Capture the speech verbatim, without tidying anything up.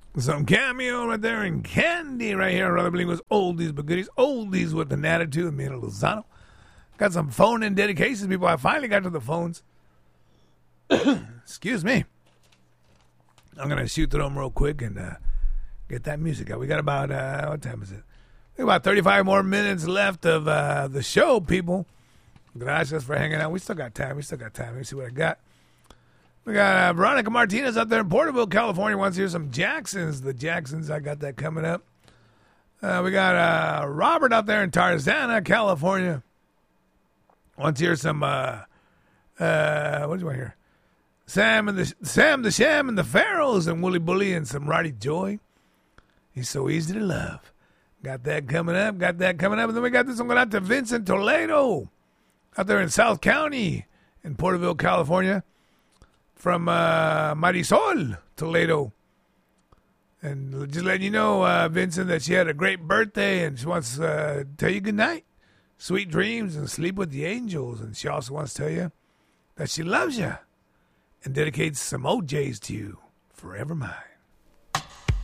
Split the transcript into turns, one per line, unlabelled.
Some Cameo right there and Candy right here. Rather believe was oldies but goodies. Oldies with an attitude. Me and Lozano. Got some phone in dedications, people. I finally got to the phones. Excuse me. I'm going to shoot through them real quick and uh, get that music out. We got about, uh, what time is it? We got about thirty-five more minutes left of uh, the show, people. Gracias for hanging out. We still got time. We still got time. Let me see what I got. We got uh, Veronica Martinez up there in Porterville, California. Wants to hear some Jacksons. The Jacksons, I got that coming up. Uh, we got uh, Robert out there in Tarzana, California. Wants to hear some, uh, uh, what do you want to hear? Sam and the Sam the Sham and the Pharaohs and Wooly Bully and some Roddy Joy. He's so easy to love. Got that coming up. Got that coming up. And then we got this one going out to Vincent Toledo out there in South County in Porterville, California. From uh, Marisol Toledo. And just letting you know, uh, Vincent, that she had a great birthday and she wants to uh, tell you good night. Sweet dreams and sleep with the angels. And she also wants to tell you that she loves you and dedicates some O Js to you. Forever mine.